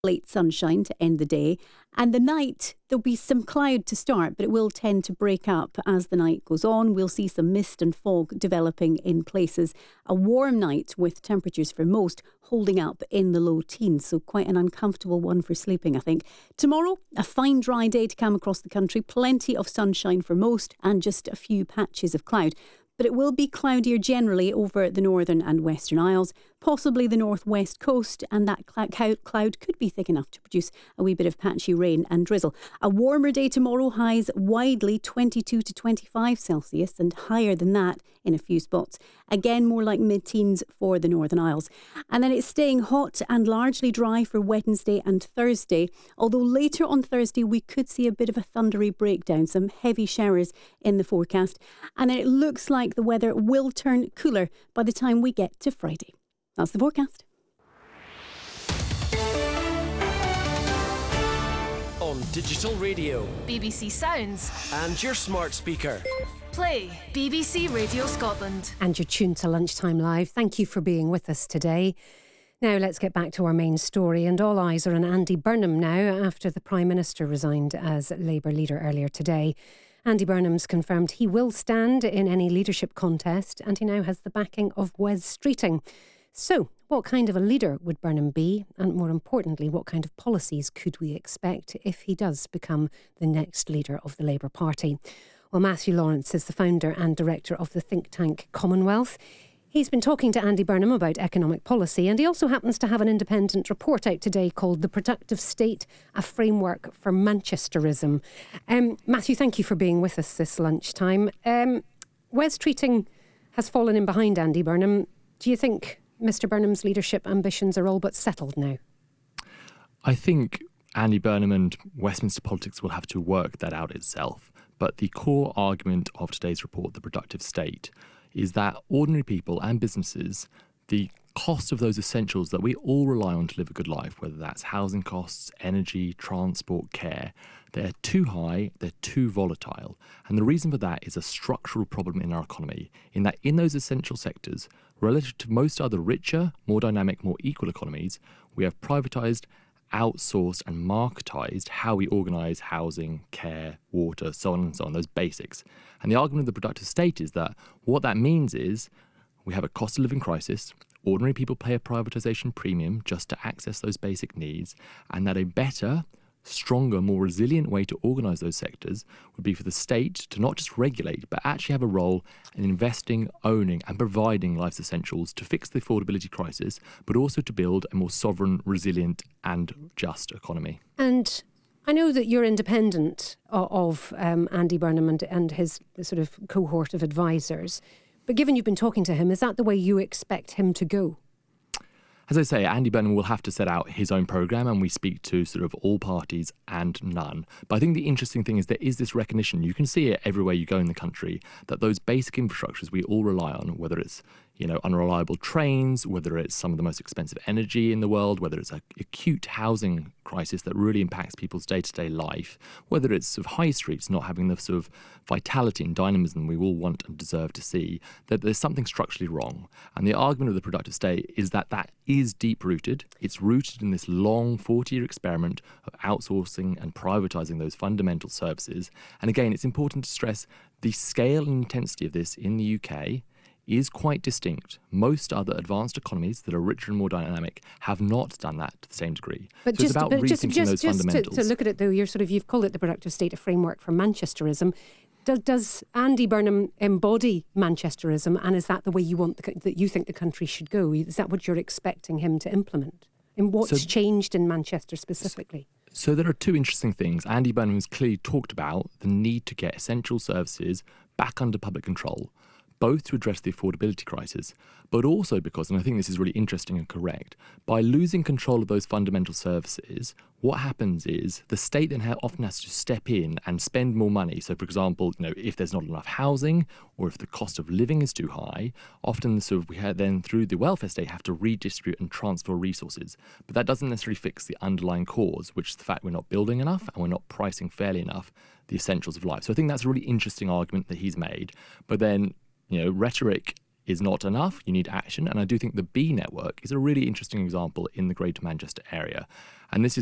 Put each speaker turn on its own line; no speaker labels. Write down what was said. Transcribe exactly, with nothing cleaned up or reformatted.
late sunshine to end the day, and the night there'll be some cloud to start, but it will tend to break up as the night goes on. We'll see some mist and fog developing in places. A warm night with temperatures for most holding up in the low teens, so quite an uncomfortable one for sleeping, I think. Tomorrow, a fine dry day to come across the country, plenty of sunshine for most and just a few patches of cloud. But it will be cloudier generally over the northern and western Isles, possibly the northwest coast, and that cloud could be thick enough to produce a wee bit of patchy rain and drizzle. A warmer day tomorrow, highs widely twenty-two to twenty-five Celsius and higher than that in a few spots. Again, more like mid-teens for the Northern Isles. And then it's staying hot and largely dry for Wednesday and Thursday, although later on Thursday we could see a bit of a thundery breakdown, some heavy showers in the forecast. And then it looks like the weather will turn cooler by the time we get to Friday. That's the forecast.
On digital radio,
B B C Sounds,
and your smart speaker.
Play B B C Radio Scotland.
And you're tuned to Lunchtime Live. Thank you for being with us today. Now let's get back to our main story, and all eyes are on Andy Burnham now after the Prime Minister resigned as Labour leader earlier today. Andy Burnham's confirmed he will stand in any leadership contest, and he now has the backing of Wes Streeting. So, what kind of a leader would Burnham be? And more importantly, what kind of policies could we expect if he does become the next leader of the Labour Party? Well, Matthew Lawrence is the founder and director of the think tank Commonwealth. He's been talking to Andy Burnham about economic policy, and he also happens to have an independent report out today called The Productive State, a Framework for Manchesterism. Um, Matthew, thank you for being with us this lunchtime. Um, Wes Streeting has fallen in behind Andy Burnham. Do you think Mr Burnham's leadership ambitions are all but settled now?
I think Andy Burnham and Westminster politics will have to work that out itself. But the core argument of today's report, The Productive State, is that ordinary people and businesses, the cost of those essentials that we all rely on to live a good life, whether that's housing costs, energy, transport, care, they're too high, they're too volatile. And the reason for that is a structural problem in our economy, in that in those essential sectors, relative to most other richer, more dynamic, more equal economies, we have privatised, outsourced and marketised how we organise housing, care, water, so on and so on, those basics. And the argument of the productive state is that what that means is we have a cost of living crisis, ordinary people pay a privatisation premium just to access those basic needs, and that a better, stronger, more resilient way to organise those sectors would be for the state to not just regulate, but actually have a role in investing, owning and providing life's essentials to fix the affordability crisis, but also to build a more sovereign, resilient and just economy.
And I know that you're independent of um, Andy Burnham and, and his sort of cohort of advisors, but given you've been talking to him, is that the way you expect him to go?
As I say, Andy Burnham will have to set out his own programme, and we speak to sort of all parties and none. But I think the interesting thing is there is this recognition, you can see it everywhere you go in the country, that those basic infrastructures we all rely on, whether it's you know, unreliable trains, whether it's some of the most expensive energy in the world, whether it's an acute housing crisis that really impacts people's day-to-day life, whether it's sort of high streets not having the sort of vitality and dynamism we all want and deserve to see, that there's something structurally wrong. And the argument of the productive state is that that is deep-rooted. It's rooted in this long forty-year experiment of outsourcing and privatising those fundamental services. And again, it's important to stress the scale and intensity of this in the U K is quite distinct. Most other advanced economies that are richer and more dynamic have not done that to the same degree.
But
so
just,
it's about
but
rethinking
just, just,
those
just
fundamentals.
To, to look at it though, you're sort of, you've called it the productive state, a framework for Manchesterism. Does, does Andy Burnham embody Manchesterism, and is that the way you want the, that you think the country should go? Is that what you're expecting him to implement? And what's
so,
changed in Manchester specifically?
So there are two interesting things. Andy Burnham has clearly talked about the need to get essential services back under public control, both to address the affordability crisis, but also because, and I think this is really interesting and correct, by losing control of those fundamental services, what happens is the state then ha- often has to step in and spend more money. So, for example, you know, if there's not enough housing or if the cost of living is too high, often sort of we ha- then through the welfare state have to redistribute and transfer resources. But that doesn't necessarily fix the underlying cause, which is the fact we're not building enough and we're not pricing fairly enough the essentials of life. So I think that's a really interesting argument that he's made. But then, you know, rhetoric is not enough. You need action. And I do think the B network is a really interesting example in the Greater Manchester area. And this is